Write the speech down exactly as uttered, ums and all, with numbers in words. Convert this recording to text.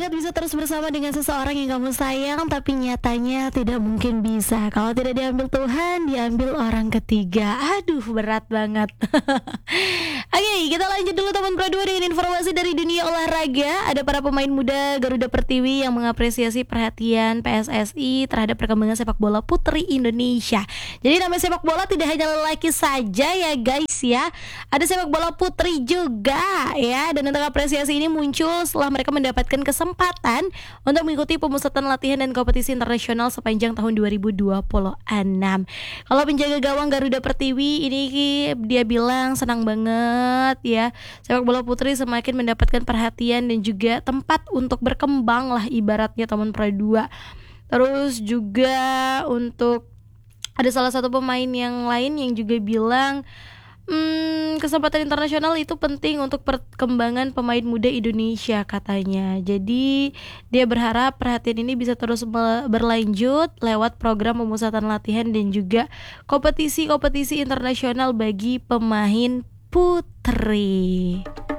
banget bisa terus bersama dengan seseorang yang kamu sayang, tapi nyatanya tidak mungkin bisa. Kalau tidak diambil Tuhan, diambil orang ketiga. Aduh, berat banget. Oke, kita lanjut dulu teman Pro dua dengan informasi dari dunia olahraga. Ada para pemain muda Garuda Pertiwi yang mengapresiasi perhatian P S S I terhadap perkembangan sepak bola putri Indonesia. Jadi namanya sepak bola tidak hanya lelaki saja ya guys ya. Ada sepak bola putri juga ya. Dan untuk apresiasi ini muncul setelah mereka mendapatkan kesempatan untuk mengikuti pemusatan latihan dan kompetisi internasional sepanjang tahun dua ribu dua puluh enam. Kalau penjaga gawang Garuda Pertiwi ini dia bilang senang banget ya, sepak bola putri semakin mendapatkan perhatian dan juga tempat untuk berkembang lah ibaratnya teman Pro dua. Terus juga untuk ada salah satu pemain yang lain yang juga bilang Hmm, kesempatan internasional itu penting untuk perkembangan pemain muda Indonesia katanya. Jadi dia berharap perhatian ini bisa terus berlanjut lewat program pemusatan latihan dan juga kompetisi-kompetisi internasional bagi pemain putri.